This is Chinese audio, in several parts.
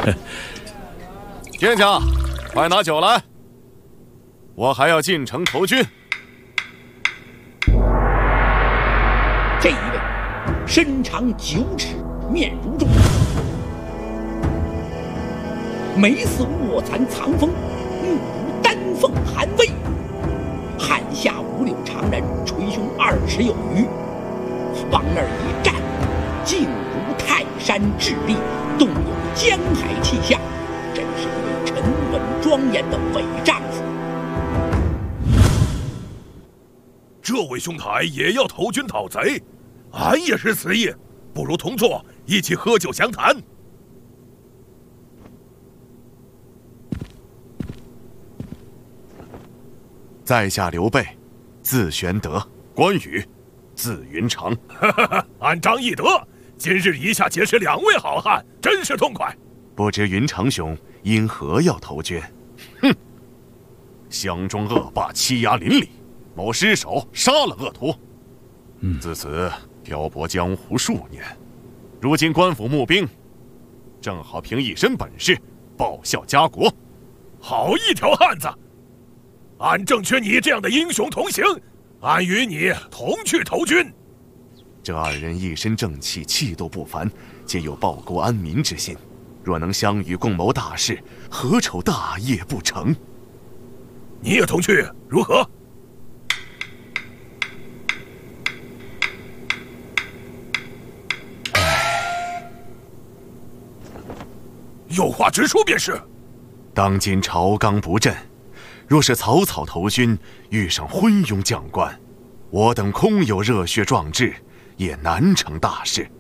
殿下，快拿酒来，我还要进城投军。 这一位身长9尺，面如重，眉似卧蚕藏锋，目如丹凤寒威，汗下5柳长髯，捶胸20有余，往那儿一站，静如泰山峙立，动有江海气象，真是一位沉稳庄严的伪丈夫。 这位兄台也要投军讨贼，俺也是此意，不如同坐，一起喝酒详谈。 在下刘备，字玄德，关羽，字云长。 俺张翼德，今日一下结识2位好汉，真是痛快。 不知云长兄因何要投军？哼！乡中恶霸欺压邻里，某失手杀了恶徒。自此漂泊江湖数年，如今官府募兵，正好凭一身本事报效家国。 好一条汉子！俺正缺你这样的英雄同行，俺与你同去投军。 这2人一身正气，气度不凡，皆有报国安民之心。若能相与共谋大事，何愁大业不成？ 你也同去，如何？有话直说便是。 当今朝纲不振，若是草草投军，遇上昏庸将官，我等空有热血壮志，也难成大事。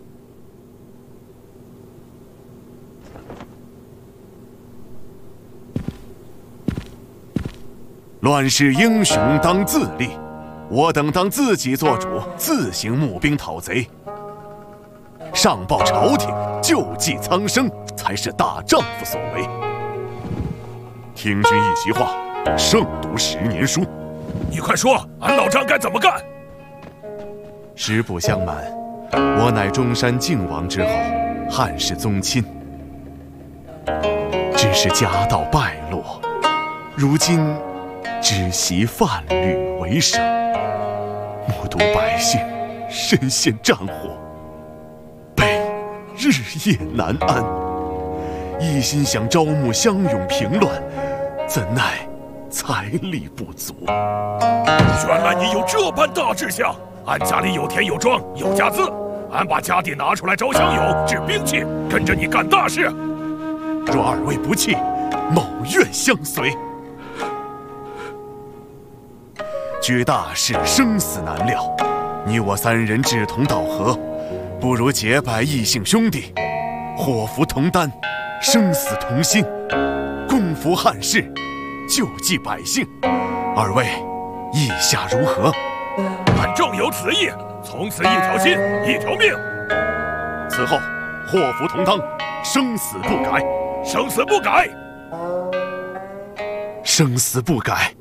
乱世英雄当自立，我等当自己做主，自行募兵讨贼。上报朝廷，救济苍生，才是大丈夫所为。听君一席话，胜读10年书。 你快说，俺老张该怎么干？ 实不相瞒，我乃中山靖王之后，汉室宗亲，只是家道败落，如今只习贩履为生，目睹百姓身陷战火，悲日夜难安，一心想招募乡勇平乱，怎奈财力不足。 原来你有这般大志向！俺家里有田有庄有家资，俺把家底拿出来招乡友制兵器，跟着你干大事。 若2位不弃，某愿相随。举大事生死难料，你我3人志同道合，不如结拜异姓兄弟，祸福同担，生死同心，共扶汉室，救济百姓。2位意下如何？ 俺正有此意，从此一条心一条命。 此后祸福同当，生死不改。 生死不改。 生死不改。